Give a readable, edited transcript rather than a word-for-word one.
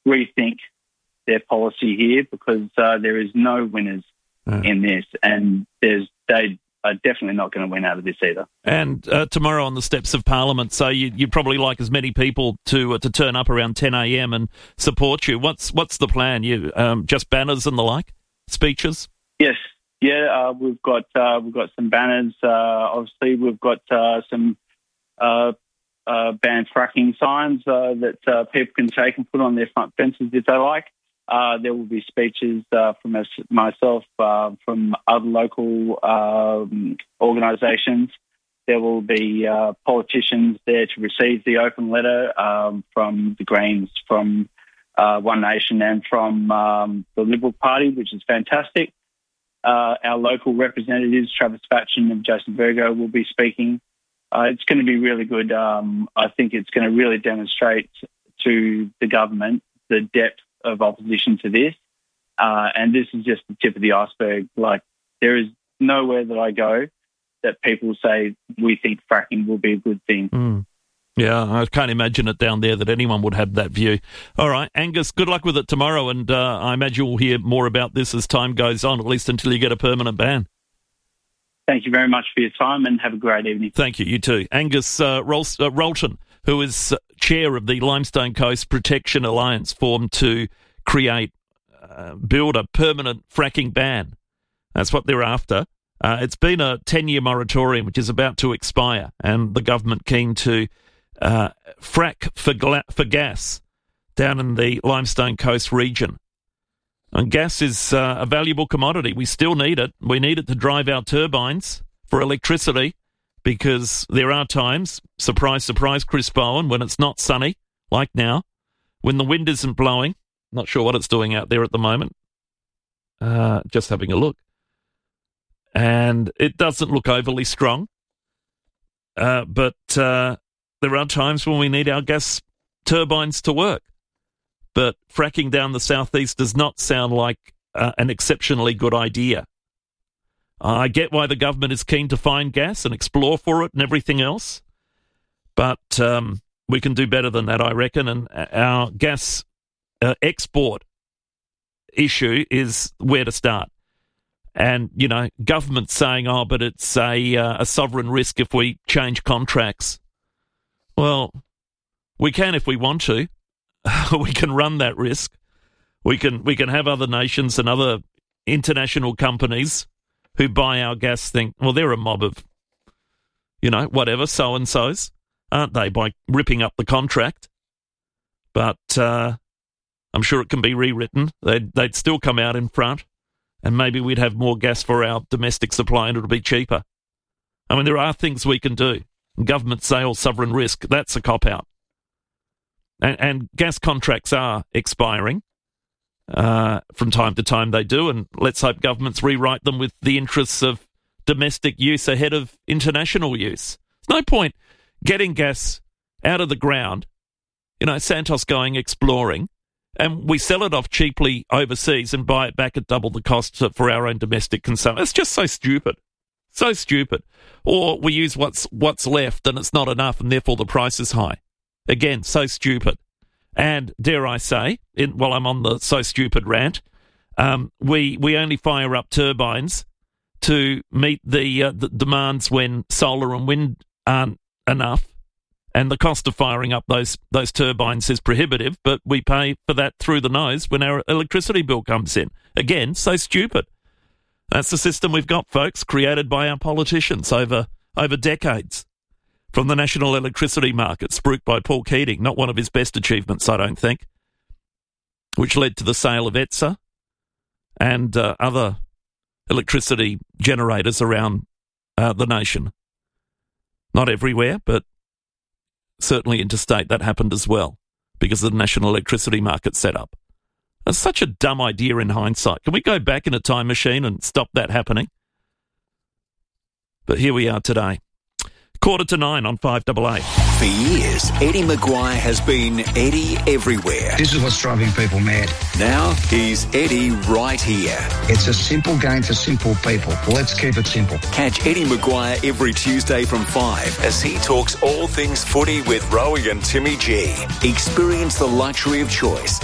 rethink their policy here, because there is no winners in this, and they are definitely not going to win out of this either. And tomorrow on the steps of Parliament, so you'd probably like as many people to turn up around 10 a.m. and support you. What's the plan? You just banners and the like, speeches? Yes, we've got some banners. Obviously, we've got some ban fracking signs that people can take and put on their front fences if they like. There will be speeches from myself, from other local organisations. There will be politicians there to receive the open letter from the Greens, from One Nation, and from the Liberal Party, which is fantastic. Our local representatives, Travis Fatchin and Jason Virgo, will be speaking. It's going to be really good. I think it's going to really demonstrate to the government the depth of opposition to this, and this is just the tip of the iceberg. Like, there is nowhere that I go that people say we think fracking will be a good thing. Yeah, I can't imagine it down there that anyone would have that view. All right, Angus, good luck with it tomorrow, and I imagine we'll hear more about this as time goes on, at least until you get a permanent ban. Thank you very much for your time, and have a great evening. Thank you, you too. Angus Rolton, who is chair of the Limestone Coast Protection Alliance, formed to build a permanent fracking ban. That's what they're after. It's been a 10-year moratorium, which is about to expire, and the government keen to frack for gas down in the Limestone Coast region. And gas is a valuable commodity. We still need it. We need it to drive our turbines for electricity, because there are times, surprise, surprise, Chris Bowen, when it's not sunny, like now, when the wind isn't blowing. Not sure what it's doing out there at the moment. Just having a look. And it doesn't look overly strong. But there are times when we need our gas turbines to work. But fracking down the southeast does not sound like an exceptionally good idea. I get why the government is keen to find gas and explore for it and everything else. But we can do better than that, I reckon. And our gas export issue is where to start. And, you know, government saying, but it's a sovereign risk if we change contracts. Well, we can if we want to. We can run that risk. We can have other nations and other international companies who buy our gas think, well, they're a mob of, whatever, so-and-sos, aren't they, by ripping up the contract? But I'm sure it can be rewritten. They'd still come out in front, and maybe we'd have more gas for our domestic supply and it'll be cheaper. I mean, there are things we can do. Governments say, sovereign risk, that's a cop-out. And gas contracts are expiring. From time to time they do, and let's hope governments rewrite them with the interests of domestic use ahead of international use. There's no point getting gas out of the ground, Santos going exploring, and we sell it off cheaply overseas and buy it back at double the cost for our own domestic consumption. It's just so stupid. So stupid. Or we use what's left and it's not enough and therefore the price is high. Again, so stupid. And dare I say, while I'm on the so stupid rant, we only fire up turbines to meet the demands when solar and wind aren't enough, and the cost of firing up those turbines is prohibitive, but we pay for that through the nose when our electricity bill comes in. Again, so stupid. That's the system we've got, folks, created by our politicians over decades. From the national electricity market, spruiked by Paul Keating, not one of his best achievements, I don't think, which led to the sale of ETSA and other electricity generators around the nation. Not everywhere, but certainly interstate, that happened as well because of the national electricity market set up. That's such a dumb idea in hindsight. Can we go back in a time machine and stop that happening? But here we are today. 8:45 on 5AA. For years, Eddie Maguire has been Eddie everywhere. This is what's driving people mad. Now he's Eddie right here. It's a simple game for simple people. Let's keep it simple. Catch Eddie Maguire every Tuesday from 5 as he talks all things footy with Rowie and Timmy G. Experience the luxury of choice